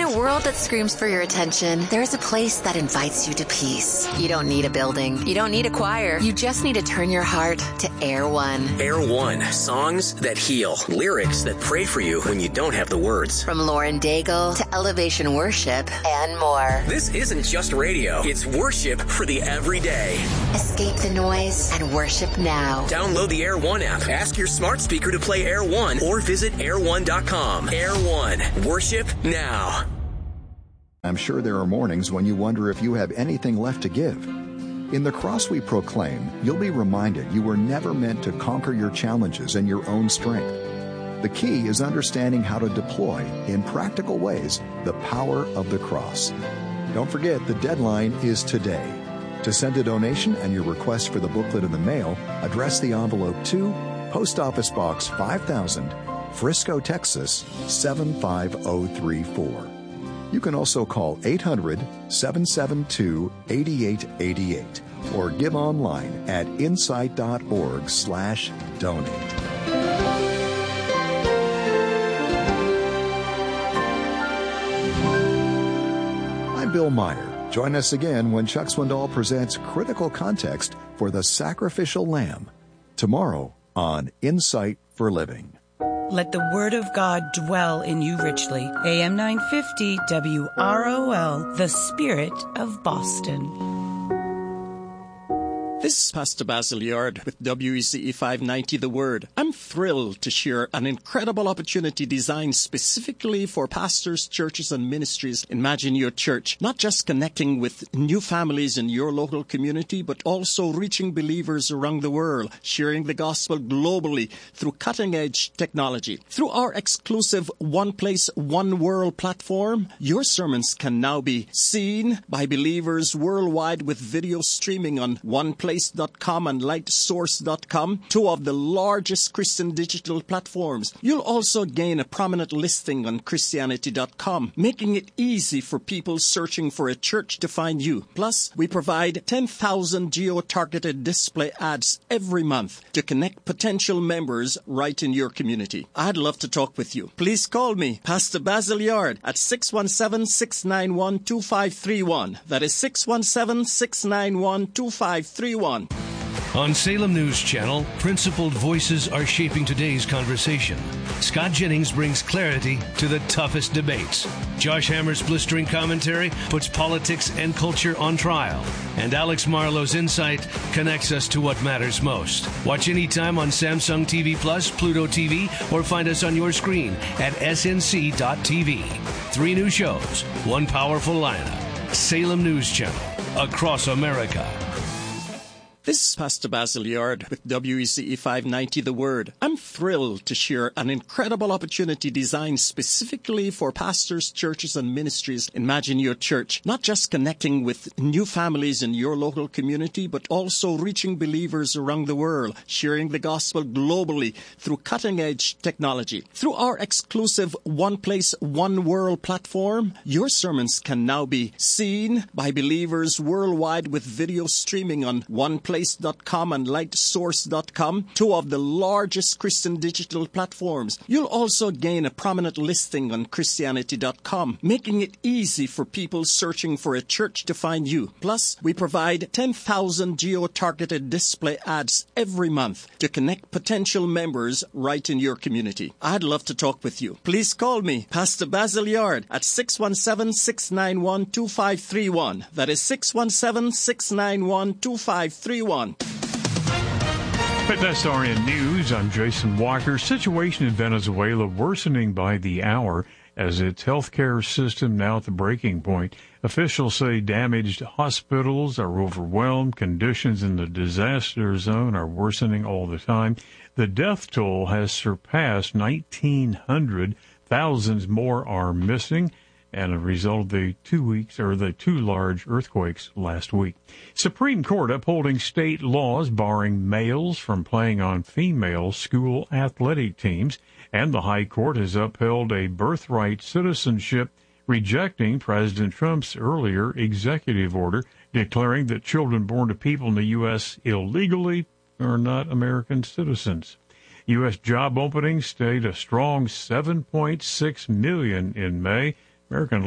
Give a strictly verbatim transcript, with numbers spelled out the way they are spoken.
a world that screams for your attention, there's a place that invites you to peace. You don't need a building. You don't need a choir. You just need to turn your heart to Air One. Air One. Songs that heal. Lyrics that pray for you when you don't have the words. From Lauren Daigle to Elevation Worship and more. This isn't just radio. It's worship for the everyday. Escape the noise and worship now. Download the Air One app. Ask your smart speaker to play Air One or visit air one dot com. Air One. Worship now. I'm sure there are mornings when you wonder if you have anything left to give. In the cross we proclaim, you'll be reminded you were never meant to conquer your challenges in your own strength. The key is understanding how to deploy, in practical ways, the power of the cross. Don't forget, the deadline is today. To send a donation and your request for the booklet in the mail, address the envelope to Post Office Box five thousand, Frisco, Texas seven five zero three four. You can also call eight hundred, seven seven two, eight eight eight eight or give online at insight.org slash donate. I'm Bill Meyer. Join us again when Chuck Swindoll presents Critical Context for the Sacrificial Lamb tomorrow on Insight for Living. Let the Word of God dwell in you richly. A M nine fifty W R O L, the Spirit of Boston. This is Pastor Basil Yard with W E C E five ninety The Word. I'm thrilled to share an incredible opportunity designed specifically for pastors, churches, and ministries. Imagine your church not just connecting with new families in your local community, but also reaching believers around the world, sharing the gospel globally through cutting-edge technology. Through our exclusive One Place, One World platform, your sermons can now be seen by believers worldwide with video streaming on One Place dot com and light source dot com, two of the largest Christian digital platforms. You'll also gain a prominent listing on Christianity dot com, making it easy for people searching for a church to find you. Plus, we provide ten thousand geo-targeted display ads every month to connect potential members right in your community. I'd love to talk with you. Please call me, Pastor Basil Yard, at six one seven, six nine one, two five three one. That is six one seven, six nine one, two five three one. On Salem News Channel, principled voices are shaping today's conversation. Scott Jennings brings clarity to the toughest debates. Josh Hammer's blistering commentary puts politics and culture on trial. And Alex Marlowe's insight connects us to what matters most. Watch anytime on Samsung T V Plus, Pluto T V, or find us on your screen at S N C dot T V. Three new shows, one powerful lineup. Salem News Channel, across America. This is Pastor Basil Yard with W E C E five ninety The Word. I'm thrilled to share an incredible opportunity designed specifically for pastors, churches, and ministries. Imagine your church not just connecting with new families in your local community, but also reaching believers around the world, sharing the gospel globally through cutting-edge technology. Through our exclusive One Place, One World platform, your sermons can now be seen by believers worldwide with video streaming on One Place dot com and light source dot com, two of the largest Christian digital platforms. You'll also gain a prominent listing on Christianity dot com, making it easy for people searching for a church to find you. Plus, we provide ten thousand geo-targeted display ads every month to connect potential members right in your community. I'd love to talk with you. Please call me, Pastor Basil Yard, at six one seven, six nine one, two five three one. That is six one seven, six nine one, two five three one. At Best R N News, I'm Jason Walker. Situation in Venezuela worsening by the hour as its healthcare system now at the breaking point. Officials say damaged hospitals are overwhelmed. Conditions in the disaster zone are worsening all the time. The death toll has surpassed nineteen hundred. Thousands more are missing. And a result of the two weeks or the two large earthquakes last week. Supreme Court upholding state laws barring males from playing on female school athletic teams, and the High Court has upheld a birthright citizenship, rejecting President Trump's earlier executive order declaring that children born to people in the U S illegally are not American citizens. U S job openings stayed a strong seven point six million in May. American